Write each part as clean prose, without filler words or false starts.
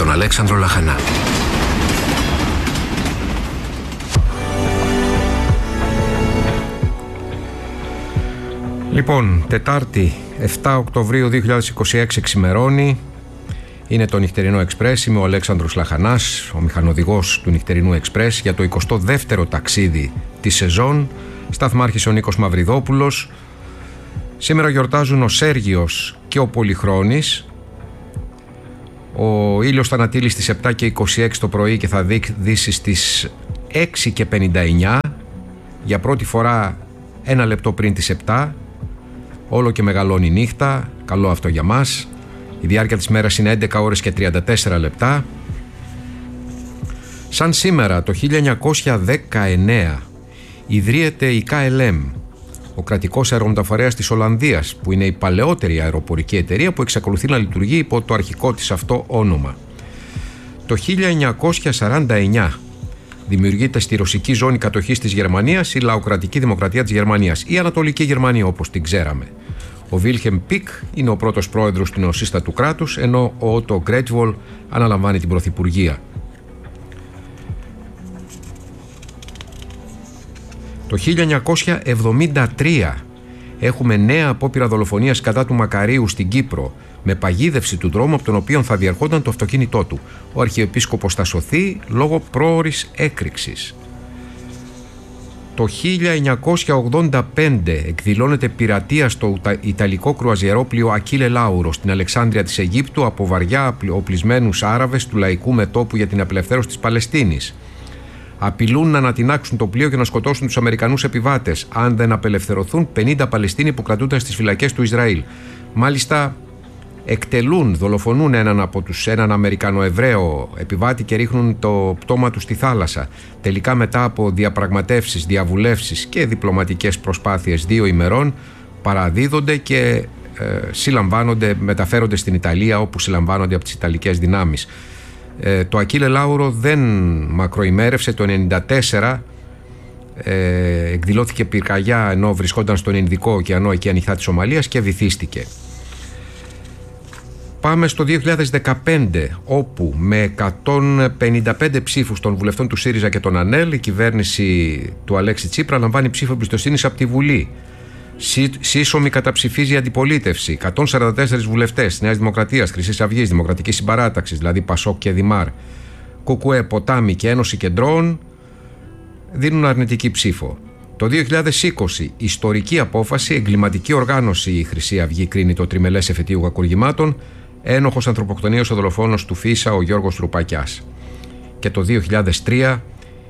τον Αλέξανδρο Λαχανά. Λοιπόν, Τετάρτη 7 Οκτωβρίου 2026 ξημερώνει. Είναι το νυχτερινό Εξπρές. Είμαι ο Αλέξανδρος Λαχανάς, ο μηχανοδηγός του νυχτερινού Εξπρές για το 22ο ταξίδι της σεζόν. Σταθμάρχης ο Νίκος Μαυριδόπουλος. Σήμερα γιορτάζουν ο Σέργιος και ο Πολυχρόνης. Ο ήλιος θα ανατείλει στις 7 και 26 το πρωί και θα δύσει στις 6 και 59. Για πρώτη φορά ένα λεπτό πριν τις 7. Όλο και μεγαλώνει η νύχτα. Καλό αυτό για μας. Η διάρκεια της μέρας είναι 11 ώρες και 34 λεπτά. Σαν σήμερα το 1919 ιδρύεται η KLM, ο κρατικός αερομεταφορέας της Ολλανδίας, που είναι η παλαιότερη αεροπορική εταιρεία που εξακολουθεί να λειτουργεί υπό το αρχικό της αυτό όνομα. Το 1949 δημιουργείται στη ρωσική ζώνη κατοχής της Γερμανίας η Λαοκρατική Δημοκρατία της Γερμανίας, η Ανατολική Γερμανία όπως την ξέραμε. Ο Βίλχεμ Πικ είναι ο πρώτος πρόεδρος του νεοσύστατου κράτους, ενώ ο Ότο Γκρέτσβολ αναλαμβάνει την πρωθυπουργία. Το 1973 έχουμε νέα απόπειρα δολοφονίας κατά του Μακαρίου στην Κύπρο, με παγίδευση του δρόμου από τον οποίο θα διερχόταν το αυτοκίνητό του. Ο Αρχιεπίσκοπος θα σωθεί λόγω πρόωρης έκρηξης. Το 1985 εκδηλώνεται πειρατεία στο Ιταλικό κρουαζιερόπλοιο Ακίλε Λάουρο στην Αλεξάνδρεια της Αιγύπτου από βαριά οπλισμένους Άραβες του Λαϊκού Μετώπου για την απελευθέρωση της Παλαιστίνης. Απειλούν να ανατινάξουν το πλοίο και να σκοτώσουν τους Αμερικανούς επιβάτες αν δεν απελευθερωθούν 50 Παλαιστίνοι που κρατούνταν στις φυλακές του Ισραήλ. Μάλιστα δολοφονούν έναν Αμερικανοεβραίο επιβάτη και ρίχνουν το πτώμα του στη θάλασσα. Τελικά, μετά από διαπραγματεύσεις, διαβουλεύσεις και διπλωματικές προσπάθειες 2 ημερών, παραδίδονται και μεταφέρονται στην Ιταλία, όπου συλλαμβάνονται από τις Ιταλικές δυνάμεις. Το Ακίλε Λάουρο δεν μακροημέρευσε. Το 1994 εκδηλώθηκε πυρκαγιά ενώ βρισκόταν στον Ινδικό ωκεανό, εκεί ανοιχτά της Σομαλίας, και βυθίστηκε. Πάμε στο 2015, όπου με 155 ψήφους των βουλευτών του ΣΥΡΙΖΑ και των ΑΝΕΛ, η κυβέρνηση του Αλέξη Τσίπρα λαμβάνει ψήφο εμπιστοσύνης από τη Βουλή. Σύσσωμη καταψηφίζει η αντιπολίτευση. 144 βουλευτές Νέας Δημοκρατίας, Χρυσής Αυγής, Δημοκρατικής Συμπαράταξης, δηλαδή Πασόκ και Δημάρ, ΚΚΕ, Ποτάμι και Ένωση Κεντρών, δίνουν αρνητική ψήφο. Το 2020, ιστορική απόφαση, εγκληματική οργάνωση η Χρυσή Αυγή κρίνει το τριμελές εφετείο κακουργημάτων, ένοχος ανθρωποκτονίας ο δολοφόνος του Φίσα, ο Γιώργος Τρουπακιάς. Και το 2023,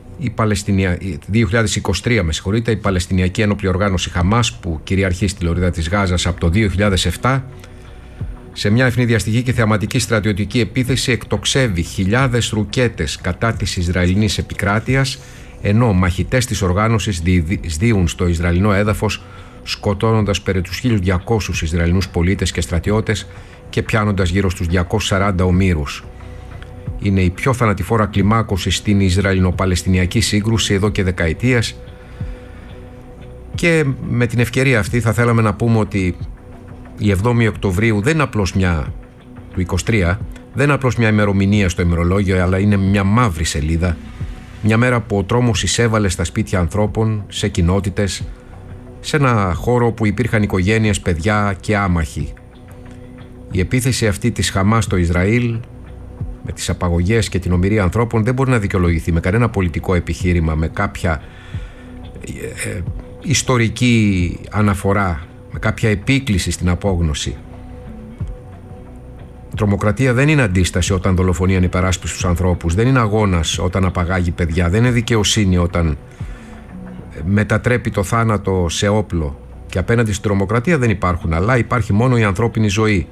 2023 η Παλαιστινιακή Ένοπλη Οργάνωση Χαμάς, που κυριαρχεί στη λωρίδα της Γάζας από το 2007, σε μια ευνηδιαστική και θεαματική στρατιωτική επίθεση εκτοξεύει χιλιάδες ρουκέτες κατά της Ισραηλινής επικράτειας, ενώ μαχητές της οργάνωσης σδίουν στο Ισραηλινό έδαφος, σκοτώνοντας περί τους 1.200 Ισραηλινούς πολίτες και στρατιώτες και πιάνοντας γύρω στους 240 ομήρους. Είναι η πιο θανατηφόρα κλιμάκωση στην Ισραηλινο-Παλαιστινιακή σύγκρουση εδώ και δεκαετίες, και με την ευκαιρία αυτή θα θέλαμε να πούμε ότι η 7η Οκτωβρίου δεν είναι απλώς του 23, δεν είναι απλώς μια ημερομηνία στο ημερολόγιο, αλλά είναι μια μαύρη σελίδα. Μια μέρα που ο τρόμος εισέβαλε στα σπίτια ανθρώπων, σε κοινότητες, σε ένα χώρο που υπήρχαν οικογένειες, παιδιά και άμαχοι. Η επίθεση αυτή της Χαμάς στο Ισραήλ, με τις απαγωγές και την ομηρία ανθρώπων, δεν μπορεί να δικαιολογηθεί με κανένα πολιτικό επιχείρημα, με κάποια ιστορική αναφορά, με κάποια επίκληση στην απόγνωση. Η τρομοκρατία δεν είναι αντίσταση όταν δολοφονεί ανυπεράσπιστους ανθρώπους, δεν είναι αγώνας όταν απαγάγει παιδιά, δεν είναι δικαιοσύνη όταν μετατρέπει το θάνατο σε όπλο. Και απέναντι στην τρομοκρατία δεν υπάρχουν, αλλά υπάρχει μόνο η ανθρώπινη ζωή.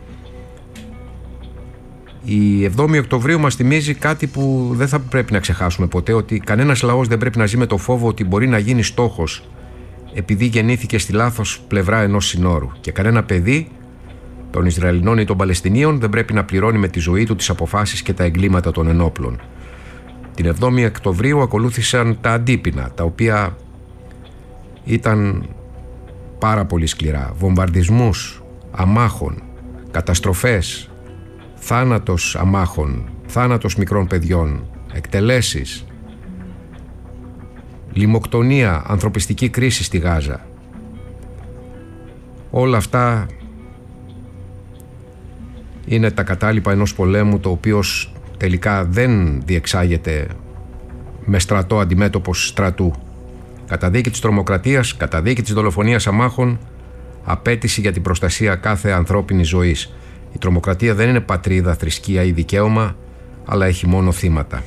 Η 7η Οκτωβρίου μας θυμίζει κάτι που δεν θα πρέπει να ξεχάσουμε ποτέ, ότι κανένας λαός δεν πρέπει να ζει με το φόβο ότι μπορεί να γίνει στόχος επειδή γεννήθηκε στη λάθος πλευρά ενός συνόρου, και κανένα παιδί των Ισραηλινών ή των Παλαιστινίων δεν πρέπει να πληρώνει με τη ζωή του τις αποφάσεις και τα εγκλήματα των ενόπλων. Την 7η Οκτωβρίου ακολούθησαν τα αντίπεινα, τα οποία ήταν πάρα πολύ σκληρά. Βομβαρδισμούς αμάχων, καταστροφές, θάνατος αμάχων, θάνατος μικρών παιδιών, εκτελέσεις, λιμοκτονία, ανθρωπιστική κρίση στη Γάζα. Όλα αυτά είναι τα κατάλοιπα ενός πολέμου, το οποίος τελικά δεν διεξάγεται με στρατό αντιμέτωπος στρατού. Καταδίκη της τρομοκρατίας, καταδίκη της δολοφονίας αμάχων, απέτηση για την προστασία κάθε ανθρώπινης ζωής. Η τρομοκρατία δεν είναι πατρίδα, θρησκεία ή δικαίωμα, αλλά έχει μόνο θύματα.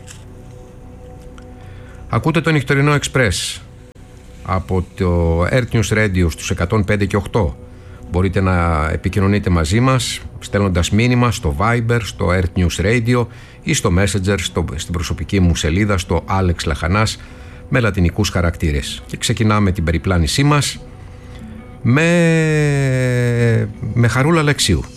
Ακούτε το Νυχτερινό Express από το Earth News Radio στους 105 και 8. Μπορείτε να επικοινωνείτε μαζί μας στέλνοντας μήνυμα στο Viber, στο Earth News Radio ή στο Messenger, στην προσωπική μου σελίδα, στο Alex Λαχανάς, με λατινικούς χαρακτήρες. Και ξεκινάμε την περιπλάνησή μας με Χαρούλα Αλεξίου.